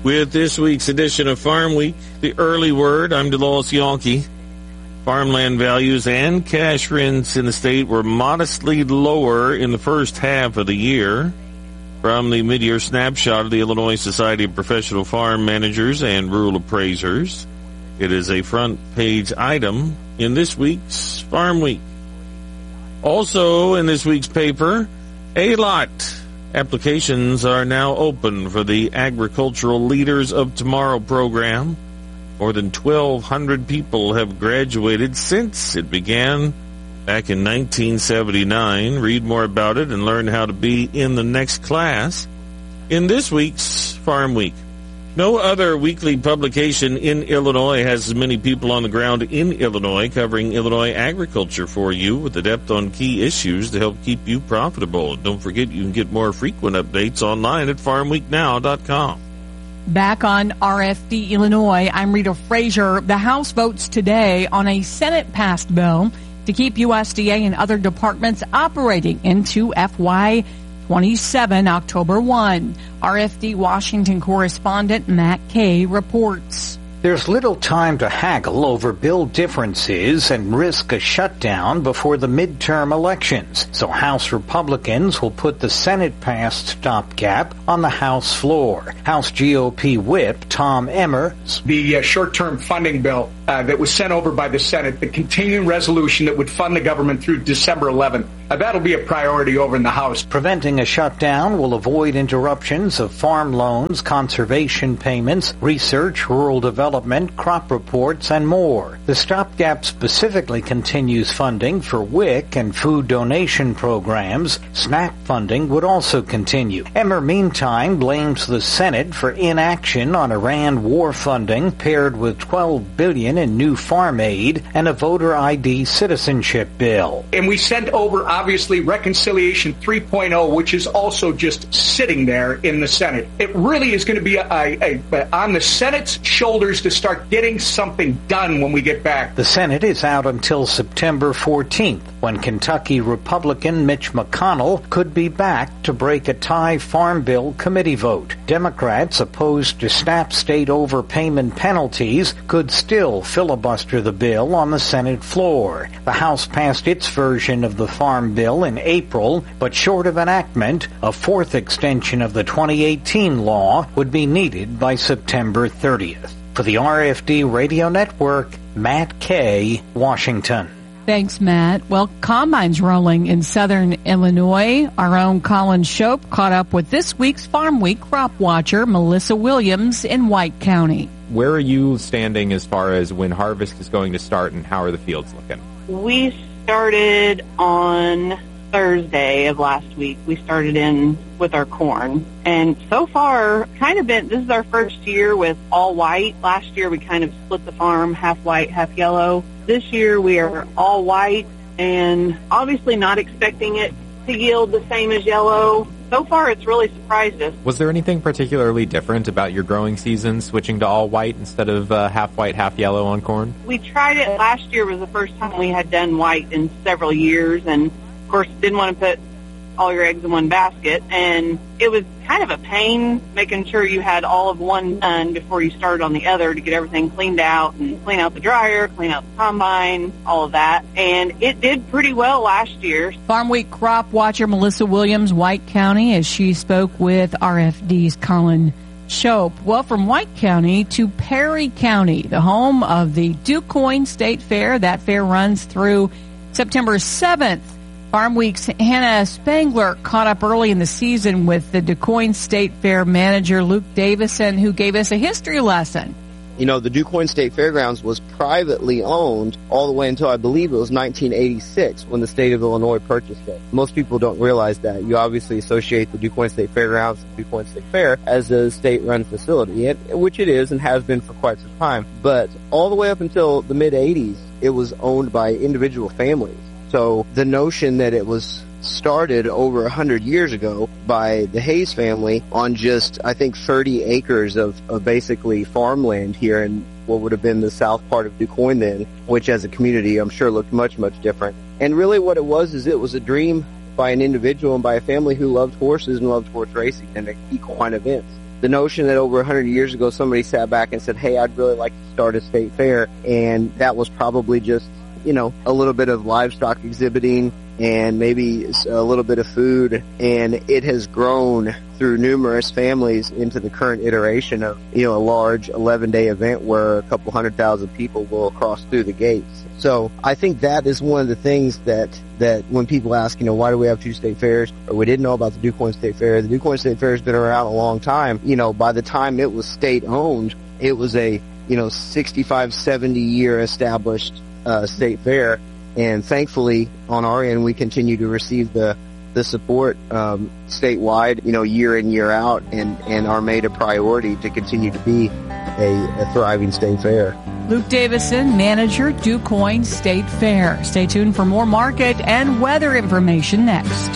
With this week's edition of Farm Week, the early word, I'm DeLawes Yonke. Farmland values and cash rents in the state were modestly lower in the first half of the year. From the mid-year snapshot of the Illinois Society of Professional Farm Managers and Rural Appraisers, it is a front-page item in this week's Farm Week. Also in this week's paper, A-Lot. Applications are now open for the Agricultural Leaders of Tomorrow program. More than 1,200 people have graduated since it began back in 1979. Read more about it and learn how to be in the next class in this week's Farm Week. No other weekly publication in Illinois has as many people on the ground in Illinois covering Illinois agriculture for you with the depth on key issues to help keep you profitable. Don't forget you can get more frequent updates online at farmweeknow.com. Back on RFD Illinois, I'm Rita Frazier. The House votes today on a Senate-passed bill to keep USDA and other departments operating into FY 27, October 1. RFD Washington correspondent Matt Kay reports. There's little time to haggle over bill differences and risk a shutdown before the midterm elections, so House Republicans will put the Senate-passed stopgap on the House floor. House GOP Whip Tom Emmer. The short-term funding bill that was sent over by the Senate, the continuing resolution that would fund the government through December 11th, that'll be a priority over in the House. Preventing a shutdown will avoid interruptions of farm loans, conservation payments, research, rural development, crop reports, and more. The stopgap specifically continues funding for WIC and food donation programs. SNAP funding would also continue. Emmer, meantime, blames the Senate for inaction on Iran war funding, paired with $12 billion in new farm aid and a voter ID citizenship bill. And we sent over, obviously, Reconciliation 3.0, which is also just sitting there in the Senate. It really is going to be on the Senate's shoulders to start getting something done when we get back. The Senate is out until September 14th, when Kentucky Republican Mitch McConnell could be back to break a tie Farm Bill committee vote. Democrats opposed to SNAP state overpayment penalties could still filibuster the bill on the Senate floor. The House passed its version of the Farm Bill in April, but short of enactment, a fourth extension of the 2018 law would be needed by September 30th. For the RFD Radio Network, Matt Kay, Washington. Thanks, Matt. Well, combines rolling in southern Illinois. Our own Colin Shope caught up with this week's Farm Week crop watcher, Melissa Williams, in White County. Where are you standing as far as when harvest is going to start, and how are the fields looking? We started on Thursday of last week. We started in with our corn, and so far this is our first year with all white. Last year we kind of split the farm, half white, half yellow. This year we are all white, and obviously not expecting it to yield the same as yellow. So far it's really surprised us. Was there anything particularly different about your growing season, switching to all white instead of half white, half yellow on corn? We tried it. Last year was the first time we had done white in several years, and of course didn't want to put all your eggs in one basket, and it was kind of a pain making sure you had all of one done before you started on the other to get everything cleaned out and clean out the dryer, clean out the combine, all of that. And it did pretty well last year. Farm Week crop watcher Melissa Williams, White County, as she spoke with RFD's Colin Shope. Well, from White County to Perry County, the home of the DuQuoin State Fair. That fair runs through September 7th. Farm Week's Hannah Spangler caught up early in the season with the DuQuoin State Fair manager, Luke Davison, who gave us a history lesson. You know, the DuQuoin State Fairgrounds was privately owned all the way until I believe it was 1986 when the state of Illinois purchased it. Most people don't realize that. You obviously associate the DuQuoin State Fairgrounds and DuQuoin State Fair as a state-run facility, which it is and has been for quite some time. But all the way up until the mid-'80s, it was owned by individual families. So the notion that it was started over 100 years ago by the Hayes family on just, I think, 30 acres of basically farmland here in what would have been the south part of DuQuoin then, which as a community I'm sure looked much, much different. And really what it was is it was a dream by an individual and by a family who loved horses and loved horse racing and equine events. the notion that over 100 years ago somebody sat back and said, hey, I'd really like to start a state fair, and that was probably just, a little bit of livestock exhibiting and maybe a little bit of food, and it has grown through numerous families into the current iteration of, a large 11-day event where a couple 100,000 people will cross through the gates. So I think that is one of the things that when people ask, why do we have 2 state fairs, or we didn't know about the DuQuoin State Fair. The DuQuoin State Fair has been around a long time. By the time it was state owned, it was a, 65, 70 year established state fair. And thankfully, on our end, we continue to receive the support statewide, year in, year out, and are made a priority to continue to be a thriving state fair. Luke Davison, manager, DuQuoin State Fair. Stay tuned for more market and weather information next.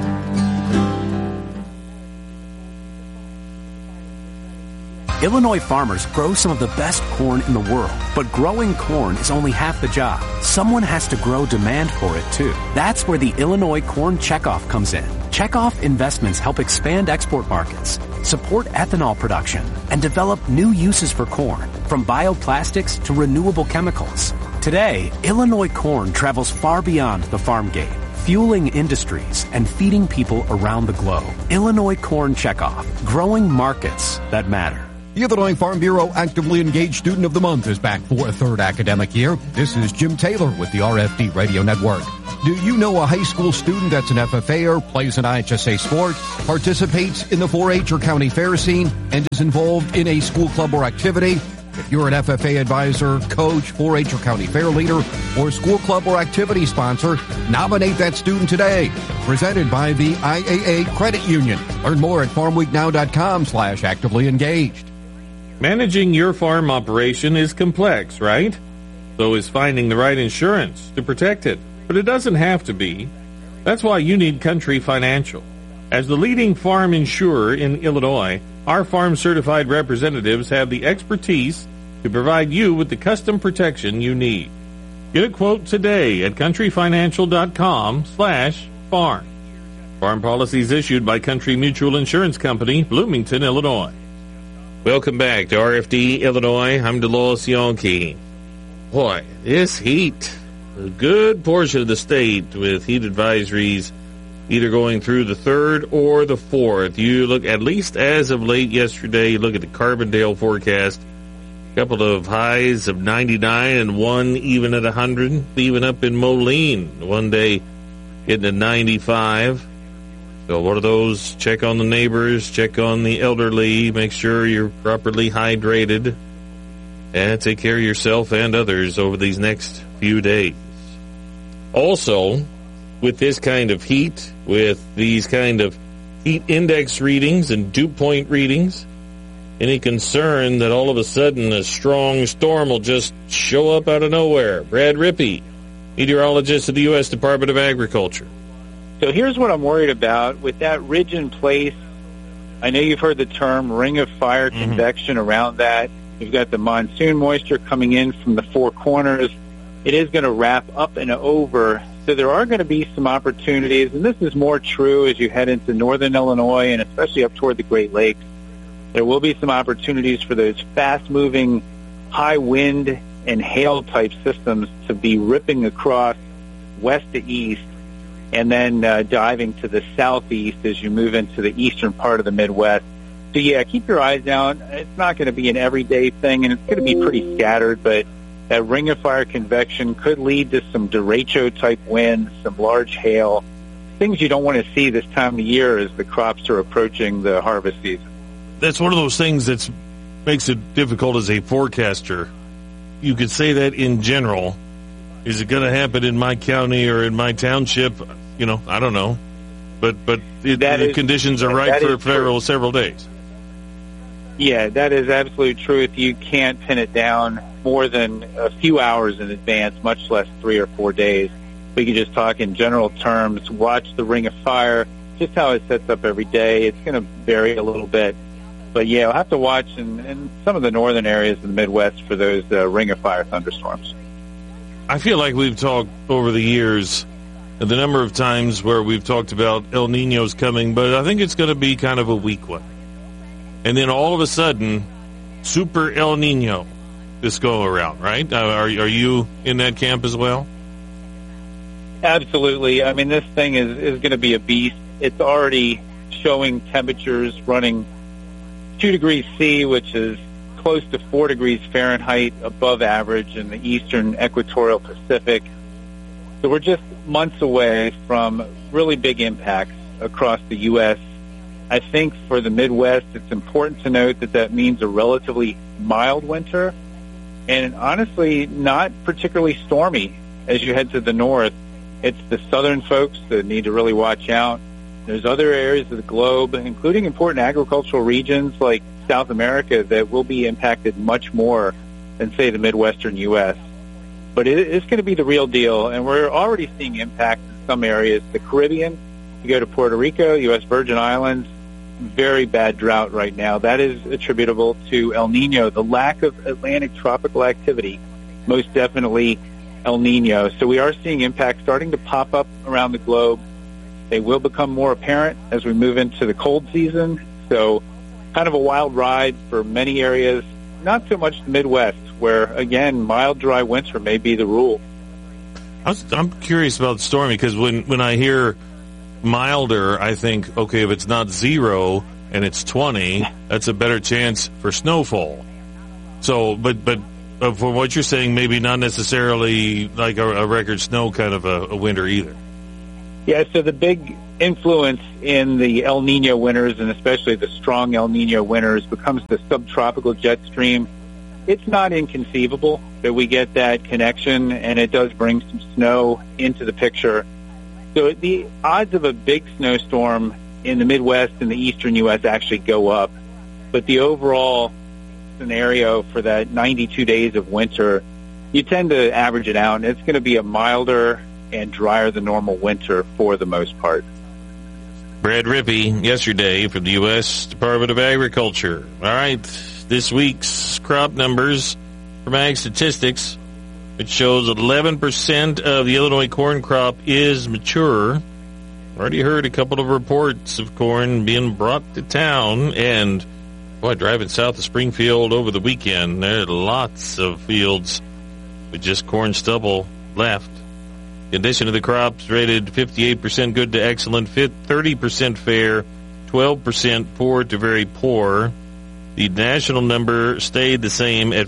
Illinois farmers grow some of the best corn in the world, but growing corn is only half the job. Someone has to grow demand for it, too. That's where the Illinois Corn Checkoff comes in. Checkoff investments help expand export markets, support ethanol production, and develop new uses for corn, from bioplastics to renewable chemicals. Today, Illinois corn travels far beyond the farm gate, fueling industries and feeding people around the globe. Illinois Corn Checkoff, growing markets that matter. The Illinois Farm Bureau Actively Engaged Student of the Month is back for a 3rd academic year. This is Jim Taylor with the RFD Radio Network. Do you know a high school student that's an FFA or plays an IHSA sport, participates in the 4-H or county fair scene, and is involved in a school club or activity? If you're an FFA advisor, coach, 4-H or county fair leader, or school club or activity sponsor, nominate that student today. Presented by the IAA Credit Union. Learn more at farmweeknow.com/actively engaged. Managing your farm operation is complex, right? So is finding the right insurance to protect it. But it doesn't have to be. That's why you need Country Financial. As the leading farm insurer in Illinois, our farm-certified representatives have the expertise to provide you with the custom protection you need. Get a quote today at countryfinancial.com/farm. Farm policies issued by Country Mutual Insurance Company, Bloomington, Illinois. Welcome back to RFD Illinois. I'm DeLois Yonke. Boy, this heat, a good portion of the state with heat advisories either going through the 3rd or the 4th. You look, at least as of late yesterday, you look at the Carbondale forecast, a couple of highs of 99 and one even at 100, even up in Moline, one day getting to 95. So what are those? Check on the neighbors, check on the elderly, make sure you're properly hydrated, and take care of yourself and others over these next few days. Also, with this kind of heat, with these kind of heat index readings and dew point readings, any concern that all of a sudden a strong storm will just show up out of nowhere? Brad Rippey, meteorologist at the U.S. Department of Agriculture. So here's what I'm worried about. With that ridge in place, I know you've heard the term ring of fire convection around that. You've got the monsoon moisture coming in from the 4 corners. It is going to wrap up and over. So there are going to be some opportunities, and this is more true as you head into northern Illinois and especially up toward the Great Lakes. There will be some opportunities for those fast-moving, high wind and hail-type systems to be ripping across west to east, and then diving to the southeast as you move into the eastern part of the Midwest. So, yeah, keep your eyes out. It's not going to be an everyday thing, and it's going to be pretty scattered, but that ring of fire convection could lead to some derecho-type winds, some large hail, things you don't want to see this time of year as the crops are approaching the harvest season. That's one of those things that makes it difficult as a forecaster. You could say that in general. Is it going to happen in my county or in my township? I don't know. But the conditions are right for several days. Yeah, that is absolute truth. You can't pin it down more than a few hours in advance, much less 3 or 4 days. We can just talk in general terms. Watch the ring of fire, just how it sets up every day. It's going to vary a little bit. But, yeah, we'll have to watch in some of the northern areas of the Midwest for those ring of fire thunderstorms. I feel like we've talked over the years the number of times where we've talked about El Niño's coming, but I think it's going to be kind of a weak one. and then all of a sudden, Super El Nino this go around, right? Are you in that camp as well? Absolutely. I mean, this thing is going to be a beast. It's already showing temperatures running 2 degrees C, which is close to 4 degrees Fahrenheit above average in the eastern equatorial Pacific. So we're just months away from really big impacts across the U.S. I think for the Midwest, it's important to note that means a relatively mild winter and honestly not particularly stormy as you head to the north. It's the southern folks that need to really watch out. There's other areas of the globe, including important agricultural regions like South America, that will be impacted much more than, say, the Midwestern U.S. But it's going to be the real deal, and we're already seeing impacts in some areas. The Caribbean, you go to Puerto Rico, U.S. Virgin Islands, very bad drought right now. That is attributable to El Nino, the lack of Atlantic tropical activity, most definitely El Nino. So we are seeing impacts starting to pop up around the globe. They will become more apparent as we move into the cold season. So kind of a wild ride for many areas, not so much the Midwest, where, again, mild, dry winter may be the rule. I'm curious about stormy because when I hear milder, I think, okay, if it's not 0 and it's 20, that's a better chance for snowfall. So, but from what you're saying, maybe not necessarily like a record snow kind of a winter either. Yeah, so the big influence in the El Nino winters, and especially the strong El Nino winters, becomes the subtropical jet stream. It's not inconceivable that we get that connection, and it does bring some snow into the picture. So the odds of a big snowstorm in the Midwest and the eastern U.S. actually go up. But the overall scenario for that 92 days of winter, you tend to average it out, and it's going to be a milder and drier than normal winter for the most part. Brad Rippey yesterday from the U.S. Department of Agriculture. All right, this week's crop numbers from Ag Statistics, it shows 11% of the Illinois corn crop is mature. Already heard a couple of reports of corn being brought to town, and boy, driving south of Springfield over the weekend, there are lots of fields with just corn stubble left. Condition of the crops rated 58% good to excellent, 30% fair, 12% poor to very poor. The national number stayed the same at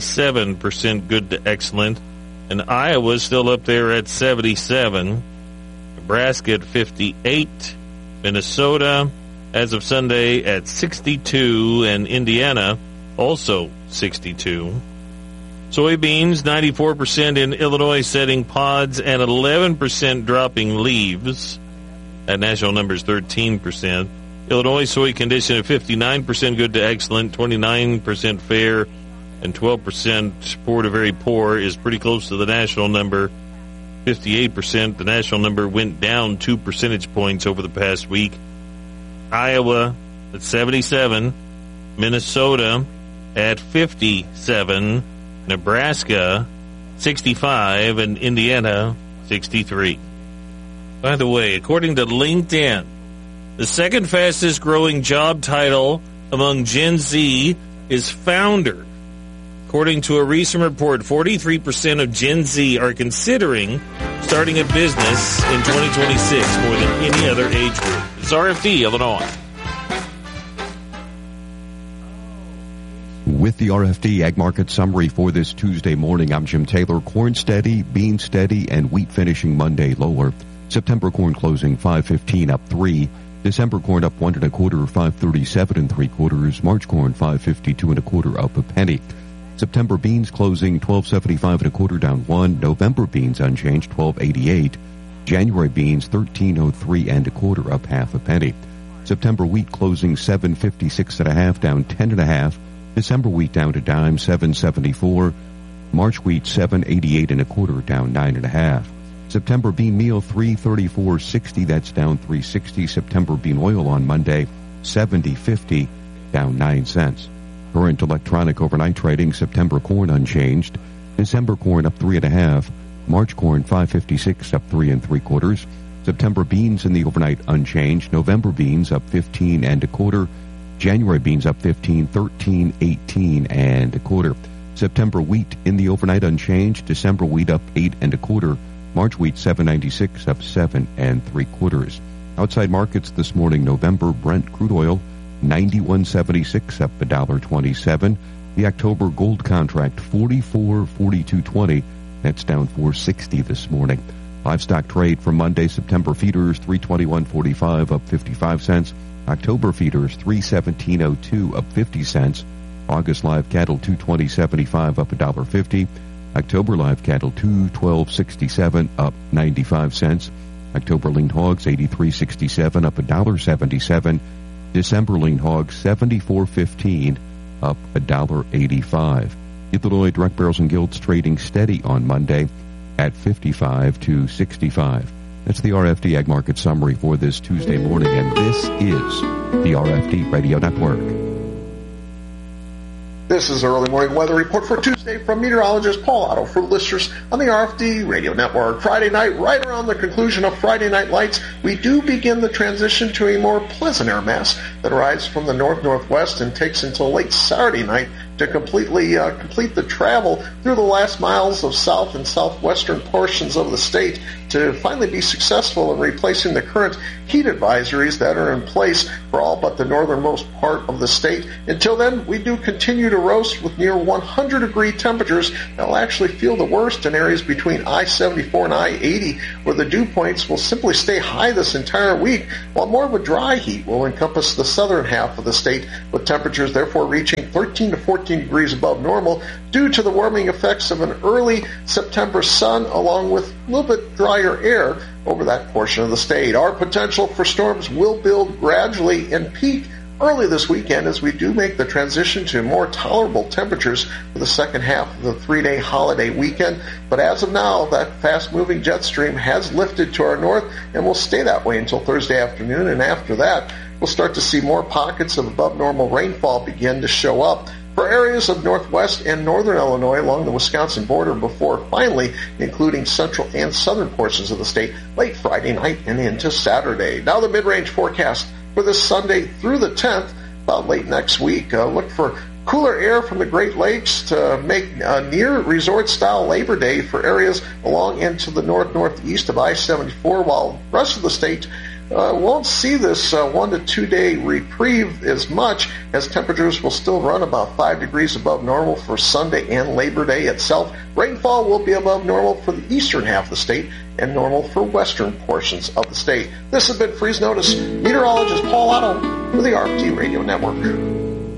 57% good to excellent, and Iowa's still up there at 77. Nebraska at 58. Minnesota, as of Sunday, at 62, and Indiana also 62. Soybeans, 94% in Illinois setting pods and 11% dropping leaves. That national number is 13%. Illinois soy condition at 59% good to excellent, 29% fair, and 12% poor to very poor is pretty close to the national number, 58%. The national number went down 2 percentage points over the past week. Iowa at 77, Minnesota at 57, Nebraska 65, and Indiana 63. By the way, according to LinkedIn, the second fastest growing job title among Gen Z is founder. According to a recent report, 43% of Gen Z are considering starting a business in 2026, more than any other age group. It's RFD, Illinois. With the RFD Ag Market Summary for this Tuesday morning, I'm Jim Taylor. Corn steady, bean steady, and wheat finishing Monday lower. September corn closing 5.15 up 3. December corn up 1 1/4, 5.37 3/4. March corn 5.52 1/4 up a penny. September beans closing 12.75 1/4 down 1. November beans unchanged 12.88. January beans 13.03 1/4 up half a penny. September wheat closing 7.56 1/2 down 10 1/2. December wheat down to dime 7.74. March wheat 7.88 1/4 down 9 1/2. September bean meal 3.34.60, that's down 3.60. September bean oil on Monday 70.50 down 9 cents. Current electronic overnight trading, September corn unchanged. December corn up 3 1/2. March corn 5.56 up 3 3/4. September beans in the overnight unchanged. November beans up 15 1/4. January beans up 15, 13, 18 and a quarter. September wheat in the overnight unchanged. December wheat up 8 and a quarter. March wheat 7.96 up 7 3/4. Outside markets this morning, November Brent crude oil 91.76 up $1.27. The October gold contract 44.4220. That's down 4.60 this morning. Livestock trade for Monday, September feeders 321.45 up 55 cents. October feeders 317.02 up 50 cents. August live cattle 220.75 up $1.50. October live cattle 212.67 up 95 cents. October lean hogs 83.67 up $1.77. December lean hogs 74.15 up $1.85. Illinois direct barrels and gilts trading steady on Monday at 55 to 65. That's the RFD Ag Market Summary for this Tuesday morning, and this is the RFD Radio Network. This is Early Morning Weather Report for Tuesday from meteorologist Paul Otto for listeners on the RFD Radio Network. Friday night, right around the conclusion of Friday Night Lights, we do begin the transition to a more pleasant air mass that arrives from the north-northwest and takes until late Saturday night to complete the travel through the last miles of south and southwestern portions of the state to finally be successful in replacing the current heat advisories that are in place for all but the northernmost part of the state. Until then, we do continue to roast with near 100-degree temperatures that will actually feel the worst in areas between I-74 and I-80, where the dew points will simply stay high this entire week, while more of a dry heat will encompass the southern half of the state, with temperatures therefore reaching 13 to 14 degrees above normal due to the warming effects of an early September sun, along with a little bit drier air over that portion of the state. Our potential for storms will build gradually and peak early this weekend as we do make the transition to more tolerable temperatures for the second half of the three-day holiday weekend. But as of now, that fast-moving jet stream has lifted to our north and will stay that way until Thursday afternoon, and after that, we'll start to see more pockets of above-normal rainfall begin to show up for areas of northwest and northern Illinois along the Wisconsin border before finally including central and southern portions of the state late Friday night and into Saturday. Now the mid-range forecast for this Sunday through the 10th, about late next week. Look for cooler air from the Great Lakes to make a near resort-style Labor Day for areas along into the north-northeast of I-74, while the rest of the state won't see this 1 to 2 day reprieve as much, as temperatures will still run about 5 degrees above normal for Sunday and Labor Day itself. Rainfall will be above normal for the eastern half of the state and normal for western portions of the state. This has been Freeze Notice. Meteorologist Paul Otto for the RFD Radio Network.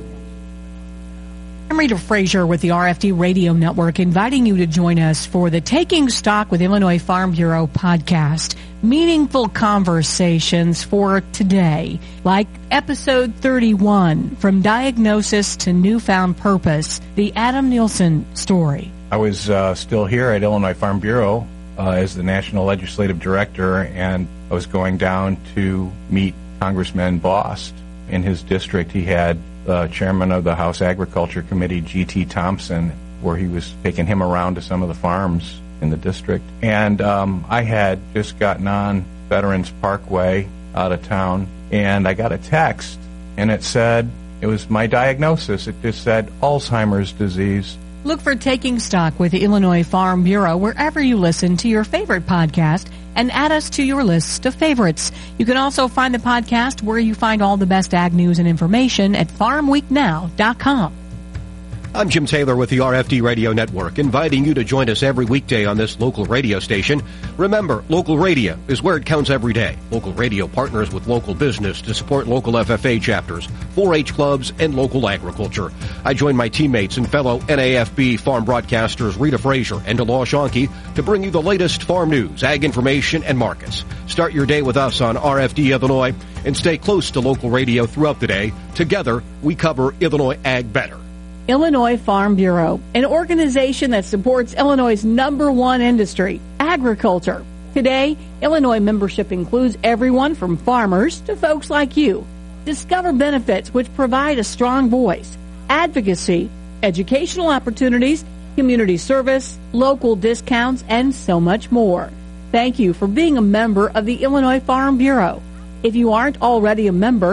I'm Rita Frazier with the RFD Radio Network, inviting you to join us for the Taking Stock with Illinois Farm Bureau podcast. Meaningful conversations for today, like episode 31, From Diagnosis to Newfound Purpose, the Adam Nielsen story. I was still here at Illinois Farm Bureau as the National Legislative Director, and I was going down to meet Congressman Bost. In his district, he had chairman of the House Agriculture Committee, G.T. Thompson, where he was taking him around to some of the farms in the district. And I had just gotten on Veterans Parkway out of town, and I got a text, and it said, it was my diagnosis. It just said Alzheimer's disease. Look for Taking Stock with the Illinois Farm Bureau wherever you listen to your favorite podcast and add us to your list of favorites. You can also find the podcast where you find all the best ag news and information at farmweeknow.com. I'm Jim Taylor with the RFD Radio Network, inviting you to join us every weekday on this local radio station. Remember, local radio is where it counts every day. Local radio partners with local business to support local FFA chapters, 4-H clubs, and local agriculture. I join my teammates and fellow NAFB farm broadcasters Rita Frazier and Delores Schonke to bring you the latest farm news, ag information, and markets. Start your day with us on RFD Illinois and stay close to local radio throughout the day. Together, we cover Illinois ag better. Illinois Farm Bureau, an organization that supports Illinois' #1 industry, agriculture. Today, Illinois membership includes everyone from farmers to folks like you. Discover benefits which provide a strong voice, advocacy, educational opportunities, community service, local discounts, and so much more. Thank you for being a member of the Illinois Farm Bureau. If you aren't already a member,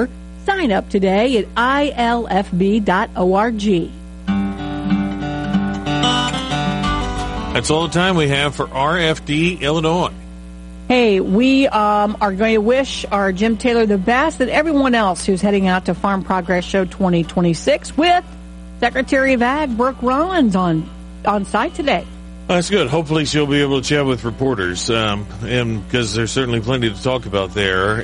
Sign up today at ilfb.org. That's all the time we have for RFD Illinois. Hey, we are going to wish our Jim Taylor the best and everyone else who's heading out to Farm Progress Show 2026 with Secretary of Ag Brooke Rollins on site today. That's good. Hopefully she'll be able to chat with reporters, and because there's certainly plenty to talk about there.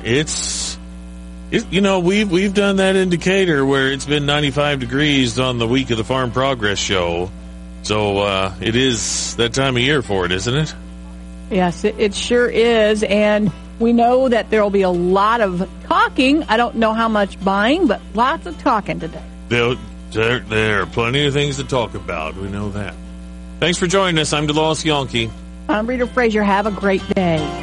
We've done that indicator where it's been 95 degrees on the week of the Farm Progress Show. So it is that time of year for it, isn't it? Yes, it sure is. And we know that there will be a lot of talking. I don't know how much buying, but lots of talking today. There are plenty of things to talk about. We know that. Thanks for joining us. I'm DeLawes Yonke. I'm Rita Frazier. Have a great day.